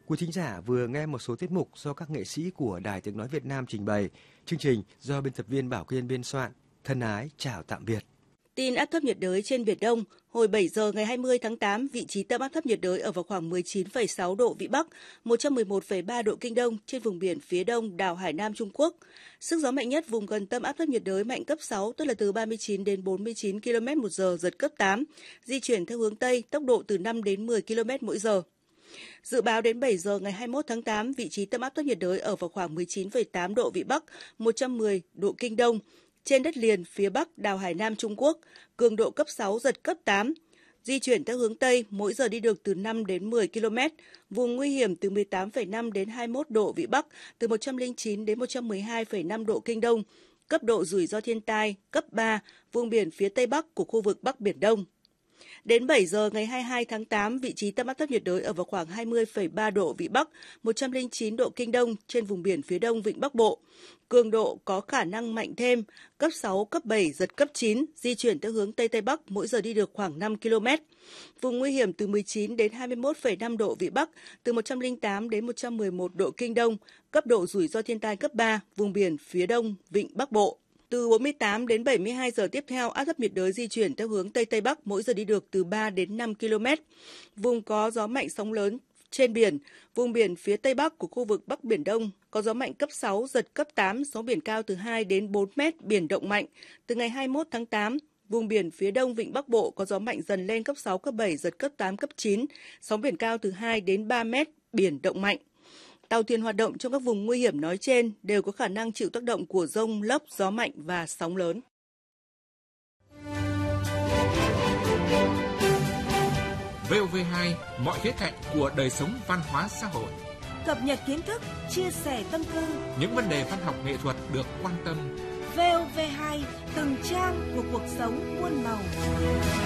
Quý thính giả vừa nghe một số tiết mục do các nghệ sĩ của Đài Tiếng nói Việt Nam trình bày. Chương trình do biên tập viên Bảo Kiên biên soạn. Thân ái chào tạm biệt. Tin áp thấp nhiệt đới trên Biển Đông, hồi 7 giờ ngày 20 tháng 8, vị trí tâm áp thấp nhiệt đới ở vào khoảng 19,6 độ Vĩ Bắc, 111,3 độ Kinh Đông trên vùng biển phía đông đảo Hải Nam Trung Quốc. Sức gió mạnh nhất vùng gần tâm áp thấp nhiệt đới mạnh cấp 6, tức là từ 39 đến 49 km/h, giật cấp 8, di chuyển theo hướng Tây, tốc độ từ 5 đến 10 km/h. Dự báo đến 7 giờ ngày 21 tháng 8, vị trí tâm áp thấp nhiệt đới ở vào khoảng 19,8 độ Vĩ Bắc, 110 độ Kinh Đông, trên đất liền phía Bắc đảo Hải Nam Trung Quốc, cường độ cấp 6, giật cấp 8. Di chuyển theo hướng Tây, mỗi giờ đi được từ 5 đến 10 km, vùng nguy hiểm từ 18,5 đến 21 độ Vĩ Bắc, từ 109 đến 112,5 độ Kinh Đông, cấp độ rủi ro thiên tai, cấp 3, vùng biển phía Tây Bắc của khu vực Bắc Biển Đông. Đến 7 giờ ngày 22 tháng 8, vị trí tâm áp thấp nhiệt đới ở vào khoảng 20,3 độ Vĩ Bắc, 109 độ Kinh Đông trên vùng biển phía đông Vịnh Bắc Bộ. Cường độ có khả năng mạnh thêm, cấp 6, cấp 7, giật cấp 9, di chuyển theo hướng Tây Tây Bắc, mỗi giờ đi được khoảng 5 km. Vùng nguy hiểm từ 19 đến 21,5 độ Vĩ Bắc, từ 108 đến 111 độ Kinh Đông, cấp độ rủi ro thiên tai cấp 3, vùng biển phía đông Vịnh Bắc Bộ. Từ 48 đến 72 giờ tiếp theo, áp thấp nhiệt đới di chuyển theo hướng Tây Tây Bắc, mỗi giờ đi được từ 3 đến 5 km. Vùng có gió mạnh sóng lớn trên biển, vùng biển phía Tây Bắc của khu vực Bắc Biển Đông có gió mạnh cấp 6, giật cấp 8, sóng biển cao từ 2 đến 4 mét, biển động mạnh. Từ ngày 21 tháng 8, vùng biển phía đông Vịnh Bắc Bộ có gió mạnh dần lên cấp 6, cấp 7, giật cấp 8, cấp 9, sóng biển cao từ 2 đến 3 mét, biển động mạnh. Tàu thuyền hoạt động trong các vùng nguy hiểm nói trên đều có khả năng chịu tác động của dông, lốc, gió mạnh và sóng lớn. VOV2, mọi khía cạnh của đời sống văn hóa xã hội. Cập nhật kiến thức, chia sẻ tâm tư. Những vấn đề văn học nghệ thuật được quan tâm. VOV2, từng trang của cuộc sống muôn màu.